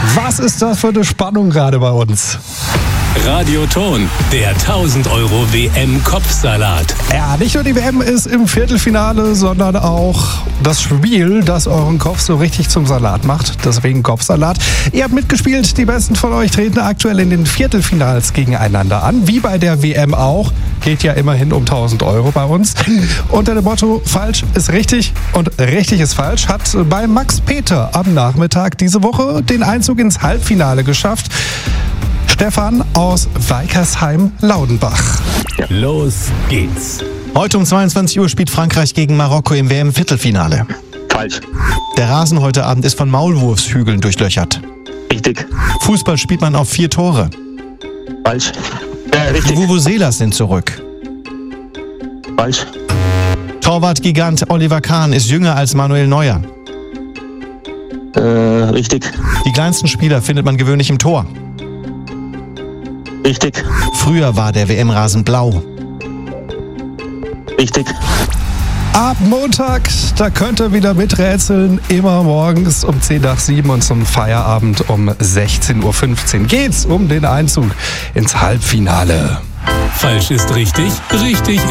Was ist das für eine Spannung gerade bei uns? Radioton, der 1000 Euro WM-Kopfsalat. Ja, nicht nur die WM ist im Viertelfinale, sondern auch das Spiel, das euren Kopf so richtig zum Salat macht. Deswegen Kopfsalat. Ihr habt mitgespielt, die Besten von euch treten aktuell in den Viertelfinals gegeneinander an. Wie bei der WM auch. Geht ja immerhin um 1000 Euro bei uns. Unter dem Motto, falsch ist richtig und richtig ist falsch, hat bei Max Peter am Nachmittag diese Woche den Einzug ins Halbfinale geschafft. Stefan aus Weikersheim-Laudenbach. Los geht's. Heute um 22 Uhr spielt Frankreich gegen Marokko im WM-Viertelfinale. Falsch. Der Rasen heute Abend ist von Maulwurfshügeln durchlöchert. Richtig. Fußball spielt man auf 4 Tore. Falsch. Die Richtig. Vuvuzelas sind zurück. Falsch. Torwart-Gigant Oliver Kahn ist jünger als Manuel Neuer. Richtig. Die kleinsten Spieler findet man gewöhnlich im Tor. Richtig. Früher war der WM-Rasen blau. Richtig. Ab Montag, da könnt ihr wieder miträtseln. Immer morgens um 10 nach 7 und zum Feierabend um 16.15 Uhr geht's um den Einzug ins Halbfinale. Falsch ist richtig, richtig